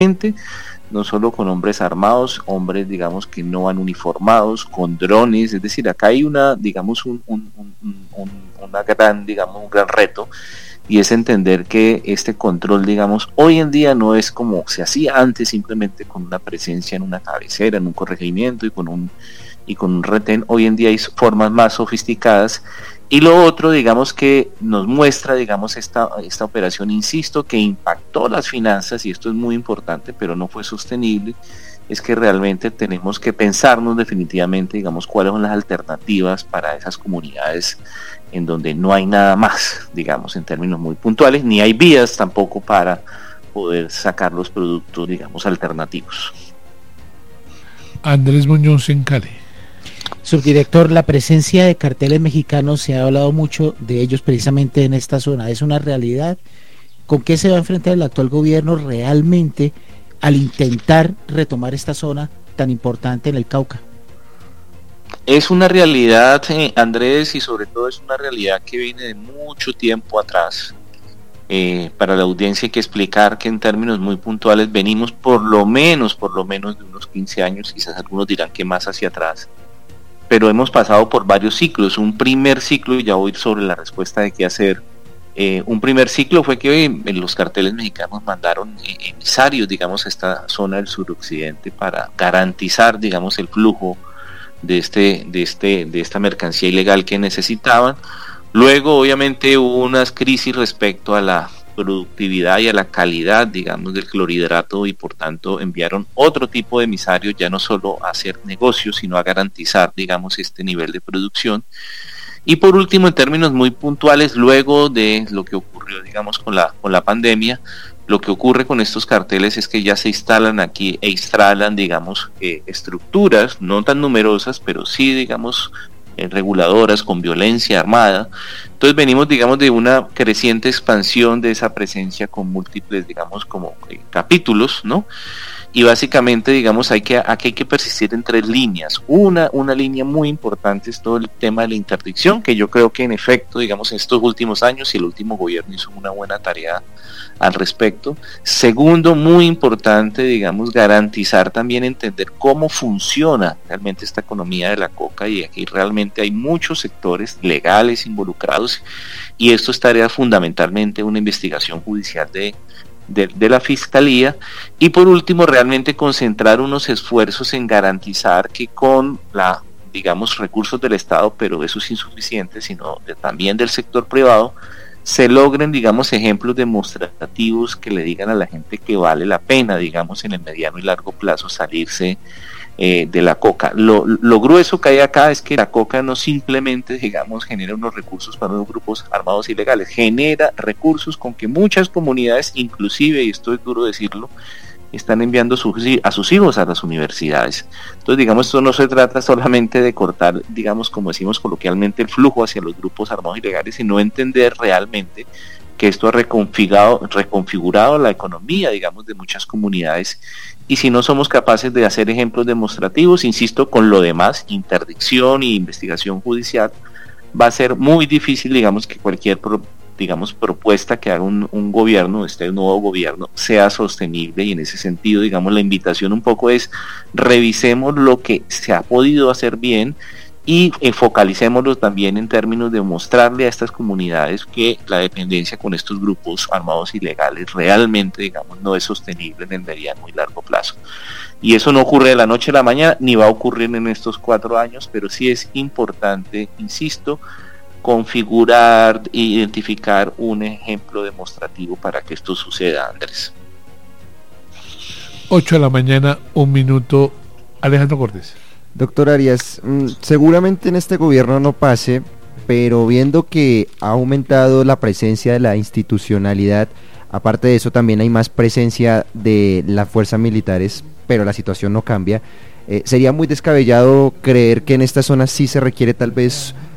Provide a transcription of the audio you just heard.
no solo con hombres armados, hombres, digamos, que no van uniformados, con drones, es decir, acá hay una, digamos, una gran, digamos, un gran reto, y es entender que este control, digamos, hoy en día no es como se hacía antes, simplemente con una presencia en una cabecera, en un corregimiento y con un retén. Hoy en día hay formas más sofisticadas. Y lo otro, digamos, que nos muestra, digamos, esta operación, insisto, que impactó las finanzas, y esto es muy importante, pero no fue sostenible, es que realmente tenemos que pensarnos definitivamente, digamos, cuáles son las alternativas para esas comunidades en donde no hay nada más, digamos, en términos muy puntuales, ni hay vías tampoco para poder sacar los productos, digamos, alternativos. Andrés Muñoz en Cali. Subdirector, la presencia de carteles mexicanos, se ha hablado mucho de ellos precisamente en esta zona, ¿es una realidad? ¿Con qué se va a enfrentar el actual gobierno realmente al intentar retomar esta zona tan importante en el Cauca? Es una realidad, Andrés, y sobre todo es una realidad que viene de mucho tiempo atrás. Para la audiencia hay que explicar que en términos muy puntuales venimos por lo menos de unos 15 años, quizás algunos dirán que más hacia atrás, pero hemos pasado por varios ciclos. Un primer ciclo, y ya voy sobre la respuesta de qué hacer, un primer ciclo fue que los carteles mexicanos mandaron emisarios, digamos, a esta zona del suroccidente para garantizar, digamos, el flujo de esta mercancía ilegal que necesitaban. Luego, obviamente, hubo unas crisis respecto a la productividad y a la calidad, digamos, del clorhidrato, y por tanto enviaron otro tipo de emisarios, ya no solo a hacer negocios, sino a garantizar, digamos, este nivel de producción. Y por último, en términos muy puntuales, luego de lo que ocurrió, digamos, con la pandemia, lo que ocurre con estos carteles es que ya se instalan aquí e instalan, digamos, estructuras no tan numerosas, pero sí, digamos, reguladoras con violencia armada. Entonces venimos, digamos, de una creciente expansión de esa presencia con múltiples, digamos, como capítulos, ¿no? Y básicamente, digamos, aquí hay que persistir en tres líneas. Una línea muy importante es todo el tema de la interdicción, que yo creo que en efecto, digamos, en estos últimos años y el último gobierno hizo una buena tarea al respecto. Segundo, muy importante, digamos, garantizar también, entender cómo funciona realmente esta economía de la coca, y aquí realmente hay muchos sectores legales involucrados, y esto es tarea fundamentalmente una investigación judicial de la Fiscalía. Y por último, realmente concentrar unos esfuerzos en garantizar que con digamos, recursos del Estado, pero eso es insuficiente, sino también del sector privado, se logren, digamos, ejemplos demostrativos que le digan a la gente que vale la pena, digamos, en el mediano y largo plazo salirse de la coca. Lo grueso que hay acá es que la coca no simplemente, digamos, genera unos recursos para unos grupos armados ilegales, genera recursos con que muchas comunidades, inclusive, y esto es duro decirlo, están enviando a sus hijos a las universidades. Entonces, digamos, esto no se trata solamente de cortar, digamos, como decimos coloquialmente, el flujo hacia los grupos armados ilegales, sino entender realmente que esto ha reconfigurado la economía, digamos, de muchas comunidades. Y si no somos capaces de hacer ejemplos demostrativos, insisto, con lo demás, interdicción y investigación judicial, va a ser muy difícil, digamos, que cualquier propuesta que haga un gobierno, este nuevo gobierno, sea sostenible. Y en ese sentido, digamos, la invitación un poco es: revisemos lo que se ha podido hacer bien y focalicémoslo también en términos de mostrarle a estas comunidades que la dependencia con estos grupos armados ilegales realmente, digamos, no es sostenible en el mediano y largo plazo. Y eso no ocurre de la noche a la mañana, ni va a ocurrir en estos 4 años, pero sí es importante, insisto, configurar e identificar un ejemplo demostrativo para que esto suceda, Andrés. 8 de la mañana, 1 minuto. Alejandro Cortés. Doctor Arias, seguramente en este gobierno no pase, pero viendo que ha aumentado la presencia de la institucionalidad, aparte de eso también hay más presencia de las fuerzas militares, pero la situación no cambia, sería muy descabellado creer que en esta zona sí se requiere tal vez